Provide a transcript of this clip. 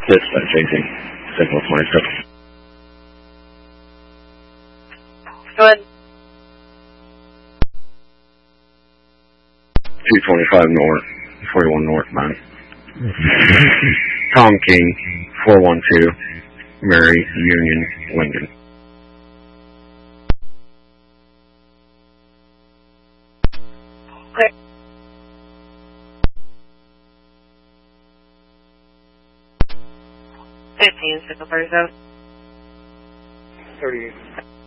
Dispatch 18, signal 27. Go ahead. 225 north, 41 northbound. Tom King, 412, Mary Union, Linden. Okay. 15, signal 37. 30.